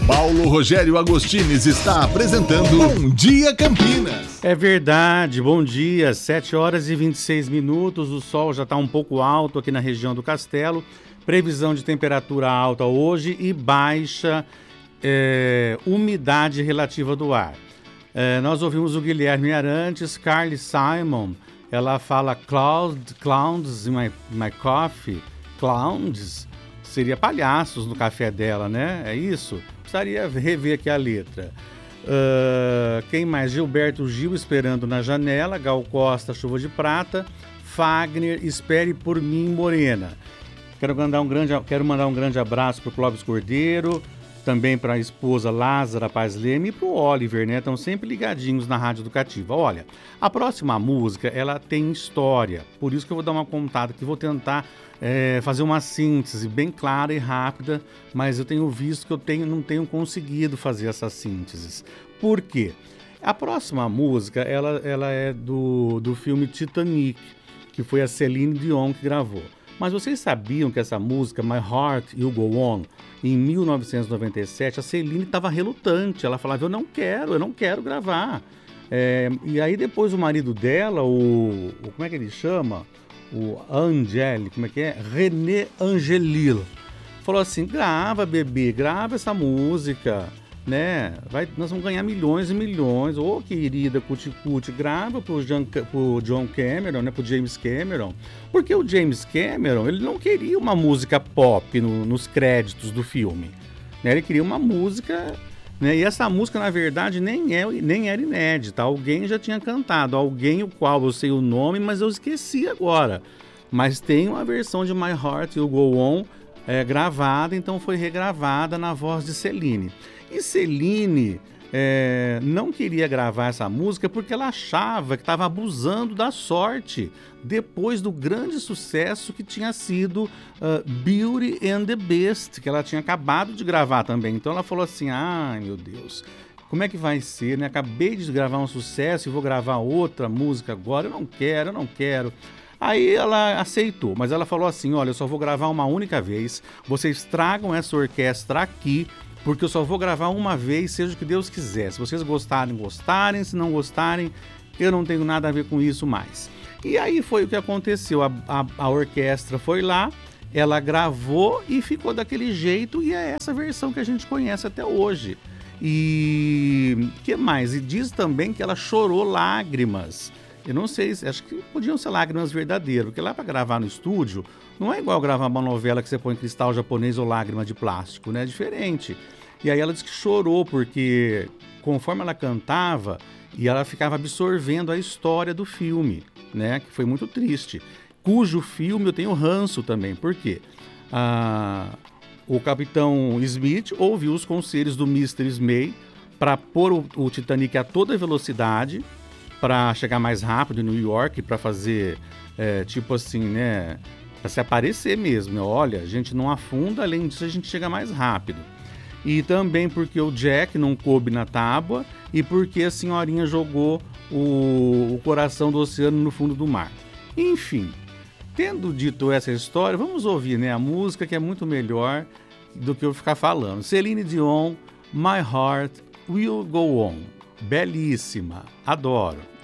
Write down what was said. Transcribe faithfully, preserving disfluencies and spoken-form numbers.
Paulo Rogério Agostines está apresentando Bom Dia Campinas. É verdade, bom dia, sete horas e vinte e seis minutos, o sol já está um pouco alto aqui na região do Castelo, previsão de temperatura alta hoje e baixa é, umidade relativa do ar. É, nós ouvimos o Guilherme Arantes, Carly Simon, ela fala cloud, clowns in my, my coffee, clowns, seria palhaços no café dela, né? É isso? Precisaria rever aqui a letra. Uh, quem mais? Gilberto Gil, Esperando na Janela, Gal Costa, Chuva de Prata, Fagner, Espere por Mim, Morena. Quero mandar um grande, quero mandar um grande abraço para o Clóvis Cordeiro, também para a esposa Lázara Paz Leme e para o Oliver, né? Estão sempre ligadinhos na Rádio Educativa. Olha, a próxima música, ela tem história, por isso que eu vou dar uma contada aqui, vou tentar é, fazer uma síntese bem clara e rápida, mas eu tenho visto que eu tenho, não tenho conseguido fazer essas sínteses. Por quê? A próxima música, ela, ela é do, do filme Titanic, que foi a Celine Dion que gravou. Mas vocês sabiam que essa música, My Heart Will Go On, em mil novecentos e noventa e sete, a Celine estava relutante. Ela falava, eu não quero, eu não quero gravar. É, e aí depois o marido dela, o, o... como é que ele chama? O Angeli, como é que é? René Angelil. Falou assim, grava, bebê, grava essa música, né? Vai, nós vamos ganhar milhões e milhões. Ô, querida Cuticute, grava pro, Jean, pro John Cameron, né? Pro James Cameron. Porque o James Cameron, ele não queria uma música pop no, nos créditos do filme, né? Ele queria uma música, né? E essa música, na verdade, nem, é, nem era inédita. Alguém já tinha cantado. Alguém o qual eu sei o nome, mas eu esqueci agora. Mas tem uma versão de My Heart Will Go On é, gravada, então foi regravada na voz de Celine. E Celine é, não queria gravar essa música porque ela achava que estava abusando da sorte depois do grande sucesso que tinha sido uh, Beauty and the Beast, que ela tinha acabado de gravar também. Então ela falou assim, ai meu Deus, como é que vai ser, né? Acabei de gravar um sucesso e vou gravar outra música agora, eu não quero, eu não quero. Aí ela aceitou, mas ela falou assim, olha, eu só vou gravar uma única vez, vocês tragam essa orquestra aqui, porque eu só vou gravar uma vez, seja o que Deus quiser. Se vocês gostarem, gostarem. Se não gostarem, eu não tenho nada a ver com isso mais. E aí foi o que aconteceu. A, a, a orquestra foi lá, ela gravou e ficou daquele jeito. E é essa versão que a gente conhece até hoje. E o que mais? E diz também que ela chorou lágrimas. Eu não sei, acho que podiam ser lágrimas verdadeiras, porque lá para gravar no estúdio, não é igual gravar uma novela que você põe cristal japonês ou lágrima de plástico, né? É diferente. E aí ela disse que chorou, porque conforme ela cantava, e ela ficava absorvendo a história do filme, né? Que foi muito triste. Cujo filme eu tenho ranço também, por quê? Ah, o capitão Smith ouviu os conselhos do mister Smay para pôr o, o Titanic a toda velocidade, para chegar mais rápido em New York, para fazer, é, tipo assim, né, para se aparecer mesmo. Olha, a gente não afunda, além disso a gente chega mais rápido. E também porque o Jack não coube na tábua e porque a senhorinha jogou o, o coração do oceano no fundo do mar. Enfim, tendo dito essa história, vamos ouvir, né, a música que é muito melhor do que eu ficar falando. Celine Dion, My Heart Will Go On. Belíssima, adoro.